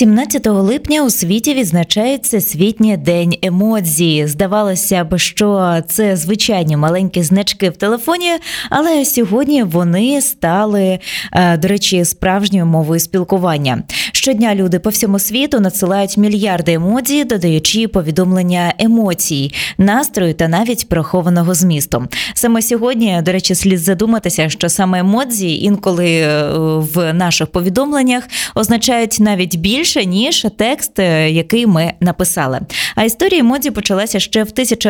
17 липня у світі відзначають Всесвітній день емодзі. Здавалося б, що це звичайні маленькі значки в телефоні, але сьогодні вони стали, до речі, справжньою мовою спілкування. Щодня люди по всьому світу надсилають мільярди емодзі, додаючи повідомлення емоцій, настрою та навіть прихованого змісту. Саме сьогодні, до речі, слід задуматися, що саме емодзі інколи в наших повідомленнях означають навіть більше, ніж текст, який ми написали. А історія емодзі почалася ще в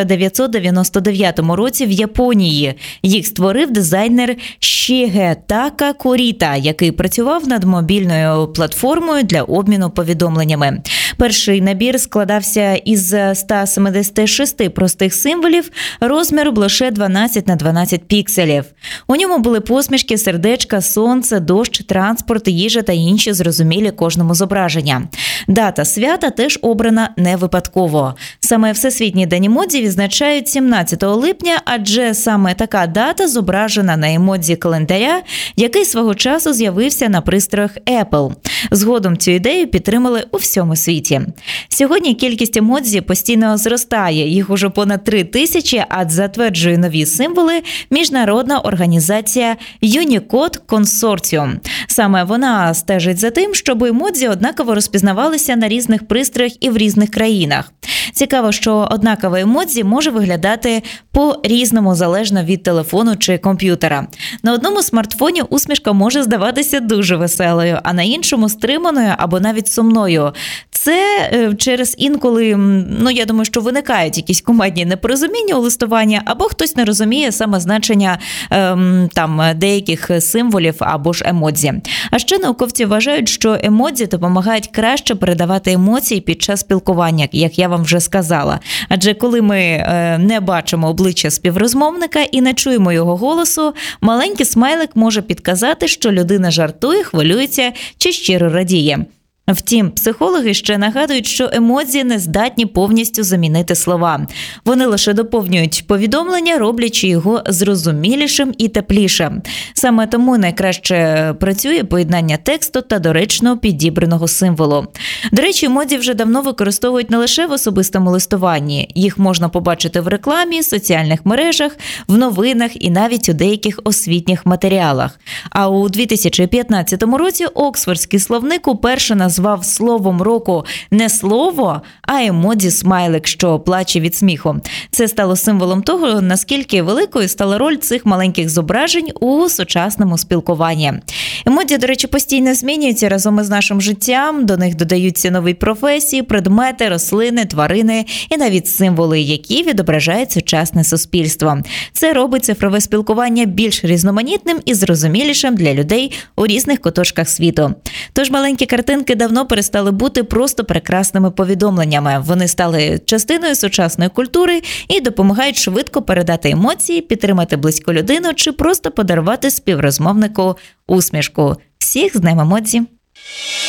1999 році в Японії. Їх створив дизайнер Шігетака Куріта, який працював над мобільною платформою для обміну повідомленнями. Перший набір складався із 176 простих символів розміру лише 12 на 12 пікселів. У ньому були посмішки, сердечка, сонце, дощ, транспорт, їжа та інші зрозумілі кожному зображення. Дата свята теж обрана не випадково. Саме Всесвітній день емодзі відзначають 17 липня, адже саме така дата зображена на емодзі календаря, який свого часу з'явився на пристроях Apple. Згодом цю ідею підтримали у всьому світі. Сьогодні кількість емодзі постійно зростає, їх уже понад 3000, а затверджує нові символи міжнародна організація Unicode Consortium. Саме вона стежить за тим, щоб емодзі однаково розпізнавалися на різних пристроях і в різних країнах. Цікаво, що однакове емодзі може виглядати по-різному залежно від телефону чи комп'ютера. На одному смартфоні усмішка може здаватися дуже веселою, а на іншому стриманою або навіть сумною. Це через інколи, я думаю, що виникають якісь кумедні непорозуміння у листуванні, або хтось не розуміє саме значення деяких символів або ж емодзі. А ще науковці вважають, що емодзі допомагають краще передавати емоції під час спілкування, як я вам вже сказала. Адже коли ми не бачимо обличчя співрозмовника і не чуємо його голосу, маленький смайлик може підказати, що людина жартує, хвилюється чи щиро радіє. Втім, психологи ще нагадують, що емодзі не здатні повністю замінити слова. Вони лише доповнюють повідомлення, роблячи його зрозумілішим і теплішим. Саме тому найкраще працює поєднання тексту та доречно підібраного символу. До речі, емодзі вже давно використовують не лише в особистому листуванні. Їх можна побачити в рекламі, соціальних мережах, в новинах і навіть у деяких освітніх матеріалах. А у 2015 році Оксфордський словник уперше назвав словом року не слово, а емодзі-смайлик, що плаче від сміху. Це стало символом того, наскільки великою стала роль цих маленьких зображень у сучасному спілкуванні. Емодзі, до речі, постійно змінюються разом із нашим життям, до них додаються нові професії, предмети, рослини, тварини і навіть символи, які відображають сучасне суспільство. Це робить цифрове спілкування більш різноманітним і зрозумілішим для людей у різних куточках світу. Тож маленькі картинки давно перестали бути просто прекрасними повідомленнями. Вони стали частиною сучасної культури і допомагають швидко передати емоції, підтримати близьку людину чи просто подарувати співрозмовнику усмішку. Всіх з Днем емодзі!